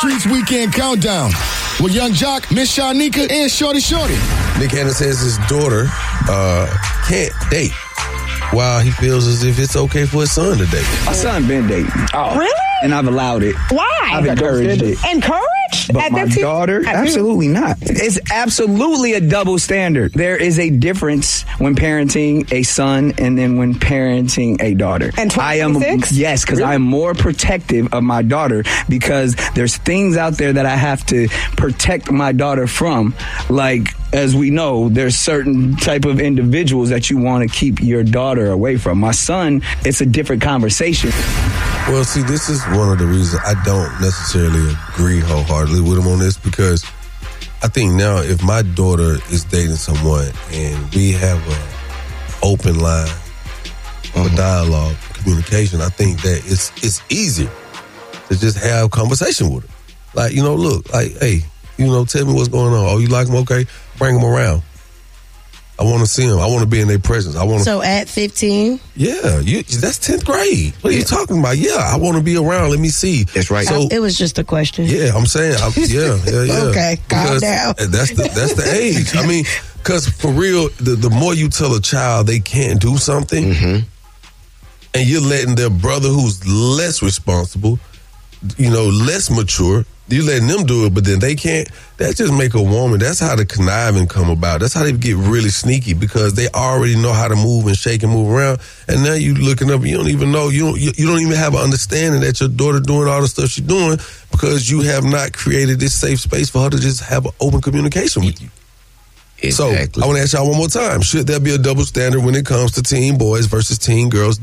Streets Weekend Countdown with Young Jock, Miss Shanika, and Shorty. Nick Cannon says his daughter can't date while he feels as if it's okay for his son to date. My son been dating. Oh. Really? And I've allowed it. Why? I've encouraged it. Encouraged? But my daughter, absolutely not. It's absolutely a double standard. There is a difference when parenting a son and then when parenting a daughter. And 26? Yes, because I am more protective of my daughter because there's things out there that I have to protect my daughter from. Like, as we know, there's certain type of individuals that you want to keep your daughter away from. My son, it's a different conversation. Well, see, this is one of the reasons I don't necessarily agree wholeheartedly with him on this, because I think now if my daughter is dating someone and we have an open line for dialogue, communication, I think that it's easier to just have a conversation with her. Like, look, like, hey, tell me what's going on. Oh, you like him? Okay, bring him around. I want to see him. I want to be in their presence. So at 15? Yeah, that's 10th grade. What are you talking about? Yeah, I want to be around. Let me see. That's right. So, It was just a question. Yeah, I'm saying, yeah. Okay, calm down. That's the age. I mean, because for real, the more you tell a child they can't do something, and you're letting their brother who's less responsible, less mature, you letting them do it, but then they can't. That just make a woman. That's how the conniving come about. That's how they get really sneaky, because they already know how to move and shake and move around. And now you looking up, you don't even know. You don't even have an understanding that your daughter doing all the stuff she's doing because you have not created this safe space for her to just have an open communication with you. Exactly. So I want to ask y'all one more time: should there be a double standard when it comes to teen boys versus teen girls